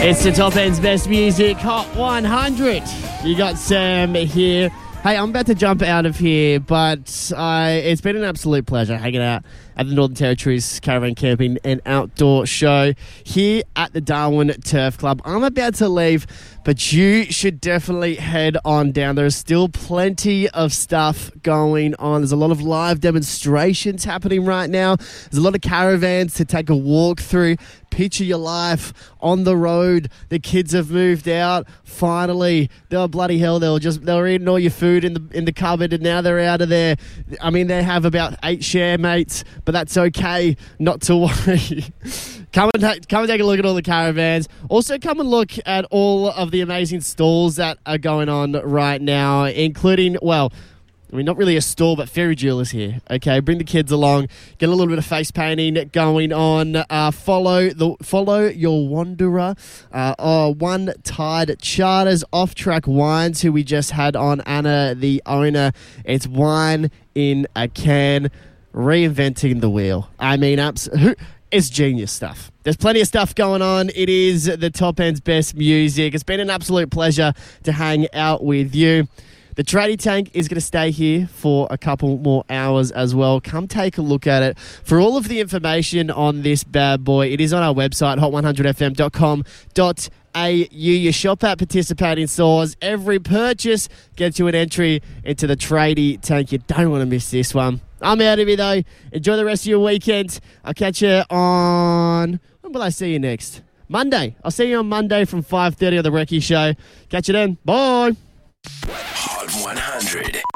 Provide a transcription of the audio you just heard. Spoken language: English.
It's the Top End's Best Music Hot 100. You got Sam here. Hey, I'm about to jump out of here, but it's been an absolute pleasure hanging out at the Northern Territories Caravan Camping and Outdoor Show here at the Darwin Turf Club. I'm about to leave, but you should definitely head on down. There's still plenty of stuff going on. There's a lot of live demonstrations happening right now. There's a lot of caravans to take a walk through. Picture your life on the road. The kids have moved out. Finally, they were bloody hell. They were eating all your food in the cupboard, and now they're out of there. I mean, they have about 8 share mates, but that's okay. Not to worry. Come and take a look at all the caravans. Also, come and look at all of the amazing stalls that are going on right now, including, well, I mean, not really a stall, but Fairy Jewelers here. Okay, bring the kids along. Get a little bit of face painting going on. Follow your wanderer. One Tide Charters, Off Track Wines, who we just had on, Anna, the owner. It's wine in a can, reinventing the wheel. I mean, it's genius stuff. There's plenty of stuff going on. It is the Top End's Best Music. It's been an absolute pleasure to hang out with you. The tradie tank is going to stay here for a couple more hours as well. Come take a look at it. For all of the information on this bad boy, it is on our website, hot100fm.com.au. You shop at participating stores. Every purchase gets you an entry into the tradie tank. You don't want to miss this one. I'm out of here, though. Enjoy the rest of your weekend. I'll catch you on... When will I see you next? Monday. I'll see you on Monday from 5:30 on The Recce Show. Catch you then. Bye. Hot 100.